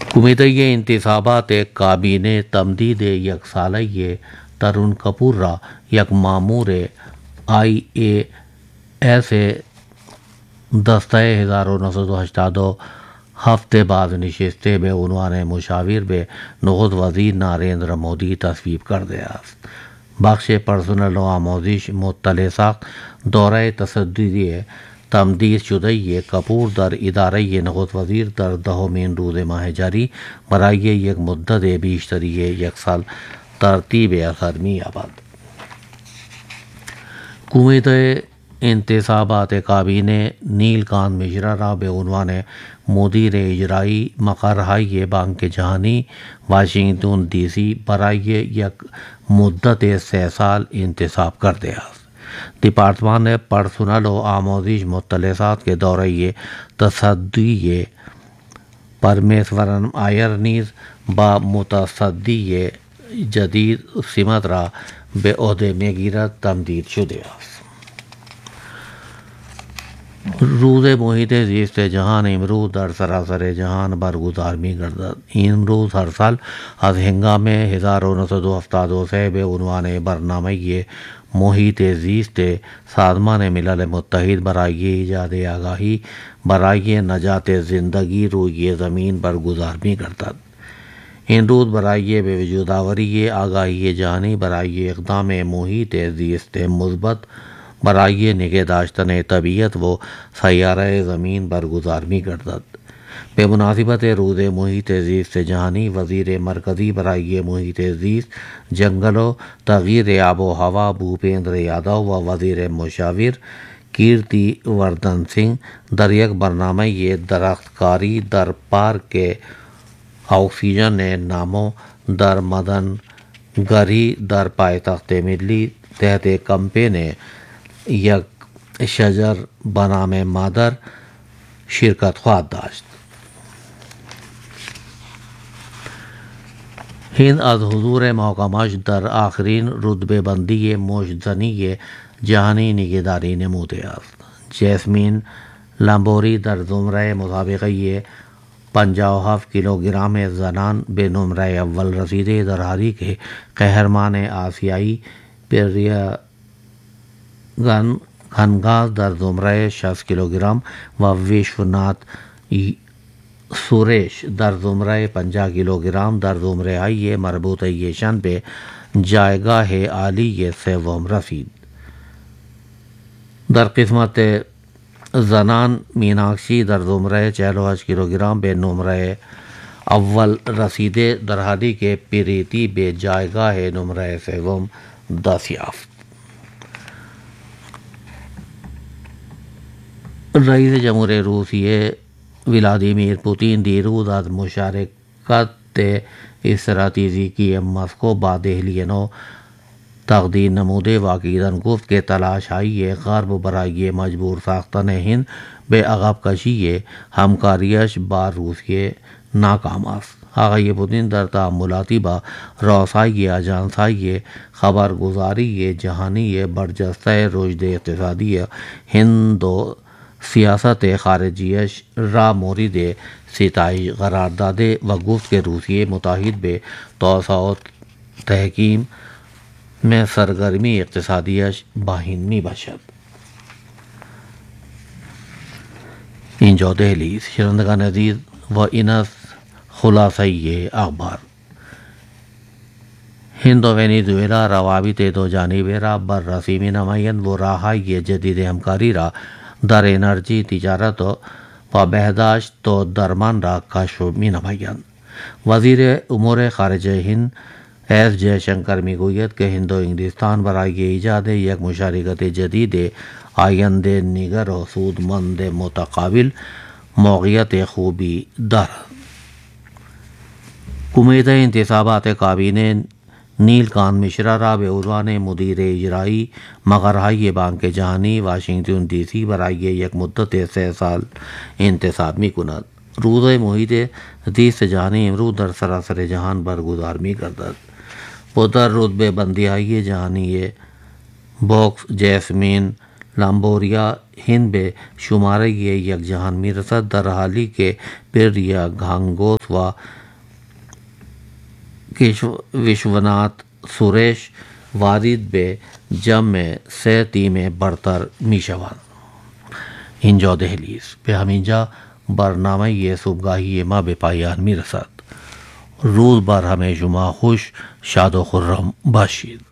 Committee انتصابات کابینہ تمدید یک سالہ ترون کپور را یک مامور IAS دستہ 1982 ہفتے بعد نشستے به عنوان مشاور به نخست وزیر نریندر مودی تصویب کرده است. بخش پرسنل و آموزش مطلع ساخت دوره تصدیدی تمدید شده کپور در اداره نخست وزیر در 10 روز ماه جاری برای یک مدت بیشتری یک سال ترتیب اثر می‌یابد. کمیته انتصابات کابینه نیل کانت مشرا را به عنوان مدیر اجرایی مقرهای بانک جهانی واشنگتن DC برای یک مدت 3 سال انتصاب کرده است. دیپارتمان پرسنل و آموزش مطلعات کے دورہ تصدی پرمیسورن آیر نیز با متصدی جدید سمت را به عهده میگیرد تمدید شده است. روز محیط زیست جهان امروز در سراسر جهان برگزار می‌گردد. این روز هر سال از هنگام 1973 به عنوان برنامه محیط زیست سازمان ملل متحد برای ایجاد آگاهی برای نجات زندگی روی زمین برگزار می‌گردد. این روز برای به وجود آوری آگاهی جهانی برای اقدام محیط زیست مثبت برای نگه داشتن طبیعت و سیاره زمین برگزار می‌گردد. به مناسبت روز محیط زیست جهانی وزیر مرکزی برای محیط زیست جنگل و تغییر آب و هوا بھوپیندر یادو و وزیر مشاور کیرتی وردھن سنگھ در یک برنامه درخت کاری در پارک اکسیژن نامو در مدن گری در پایتخت ملی تحت کمپین یک شجر بنام مادر شرکت خواهد داشت. هند از حضور محکمش در آخرین رتبه بندی مشتزنی جهانی نگهداری نموده است. جیسمین لامبوری در زمره مسابقه 57 کیلوگرم زنان به نمره اول رسیده، در حالی که قهرمان آسیایی پریا گنگاز در زمره 60 کیلوگرم و وشونات سوریش در زمره 50 کیلوگرم در زمره های مربوط یشن به جایگاه عالی سوم رسید. در قسمت زنان میناکشی در زمره 48 کیلوگرم به نمره اول رسیده، در حالی که پریتی به جایگاه نمره سوم دست یافت. رئیس جمهور روسیه ولادیمیر پوتین دیروز از مشارکت استراتژیکی مسکو با دهلی نو تقدیر نموده و اکیداً گفت که تلاش‌های غرب برای مجبور ساختن هند به عقب کشی همکاریش با روسیه ناکام است. آقای پوتین در تعاملاتی با رؤسای آژانس‌های خبرگزاری جهانی برجسته رشد اقتصادی هند و سیاست خارجیش را مورد ستایش قرار داده و گفت که روسیه متحد به توسعه و تحکیم میں سرگرمی اقتصادیش باهین می باشد. اینجا دهلی است. شنوندگان عزیز و این است خلاصه اخبار. هند و ونزوئلا روابط دو جانبه را بررسی می نمایند و راه‌های جدید همکاری را در انرژی، تجارت و بهداشت و درمان را کشف می نمایند. وزیر امور خارجه هند ایس جے شنکر میگوید که هند و انگلستان برای ایجاد یک مشارکت جدید آینده نگر و سودمند متقابل موقعیت خوبی دارد. کمیته انتصابات کابینه نیل کانت مشرا را به عنوان مدیر اجرایی مقرهای بانک جهانی واشنگتن DC برای یک مدت 3 سال انتصاب می کند. روز محیط زیست جهانی امروز در سراسر جهان برگزار می گردد و در رتبه بندی های جهانی بوکس جیسمین لامبوریا ہند بے شماره یک جهان میرسد در حالی که پر یا گانگوس و وشونات سوریش وارد به جمع سه تیم برتر می شوند. اینجا دهلی است. به همینجا برنامه صبحگاهی ما به پایان می رسد. روز بر همه شما خوش، شاد و خرم باشید.